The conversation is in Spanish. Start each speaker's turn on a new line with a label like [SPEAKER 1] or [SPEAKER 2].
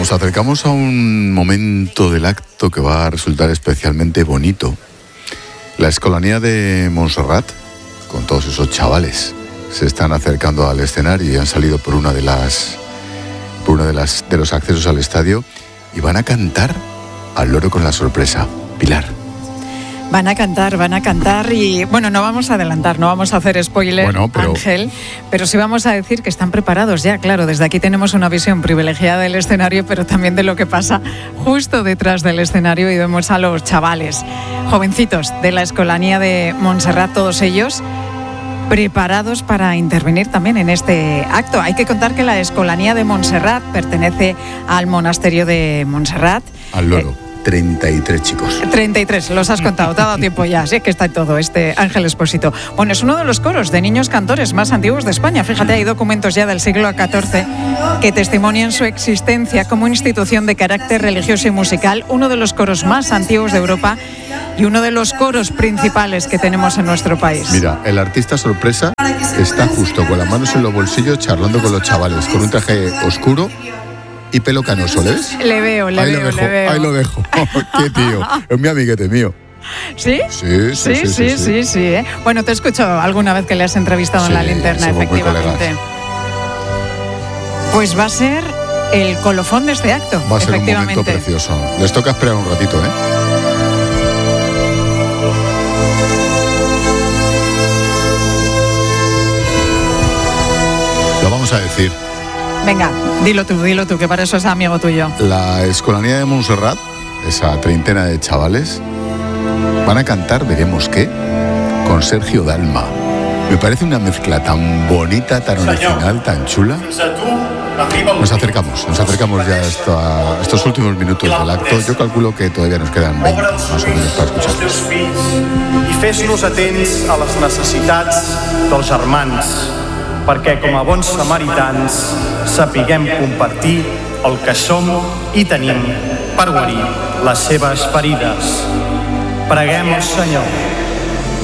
[SPEAKER 1] Nos acercamos a un momento del acto que va a resultar especialmente bonito. La Escolanía de Montserrat, con todos esos chavales, se están acercando al escenario y han salido por uno de los accesos al estadio y van a cantar al loro con la sorpresa. Pilar.
[SPEAKER 2] Van a cantar y, bueno, no vamos a adelantar, no vamos a hacer spoiler, Ángel, pero sí vamos a decir que están preparados ya, claro, desde aquí tenemos una visión privilegiada del escenario, pero también de lo que pasa justo detrás del escenario y vemos a los chavales, jovencitos de la Escolanía de Montserrat, todos ellos preparados para intervenir también en este acto. Hay que contar que la Escolanía de Montserrat pertenece al monasterio de Montserrat.
[SPEAKER 1] Al loro. 33 chicos.
[SPEAKER 2] 33, los has contado, te ha dado tiempo ya, sí, que está en todo este Ángel Expósito. Bueno, es uno de los coros de niños cantores más antiguos de España. Fíjate, hay documentos ya del siglo XIV que testimonian su existencia como institución de carácter religioso y musical, uno de los coros más antiguos de Europa y uno de los coros principales que tenemos en nuestro país.
[SPEAKER 1] Mira, el artista sorpresa está justo con las manos en los bolsillos charlando con los chavales, con un traje oscuro y pelo canoso, ¿le ves?
[SPEAKER 2] Le veo.
[SPEAKER 1] Ahí lo dejo. Qué tío. Es mi amiguete mío.
[SPEAKER 2] ¿Sí?
[SPEAKER 1] Sí.
[SPEAKER 2] Bueno, te he escuchado alguna vez que le has entrevistado en La Linterna, efectivamente. Pues va a ser el colofón de este acto.
[SPEAKER 1] Va a ser un momento precioso. Les toca esperar un ratito, ¿eh? Lo vamos a decir.
[SPEAKER 2] Venga, dilo tú, que para eso es amigo tuyo.
[SPEAKER 1] La Escolanía de Montserrat, esa treintena de chavales, van a cantar, veremos qué, con Sergio Dalma. Me parece una mezcla tan bonita, tan original, tan chula. Nos acercamos ya a estos últimos minutos del acto. Yo calculo que todavía nos quedan 20, más o menos, para escucharlos.
[SPEAKER 3] I fes-nos atents a les necessitats dels germans, perquè com a bons samaritans sapiguem compartir el que som i tenim per guarir les seves ferides. Preguem al Senyor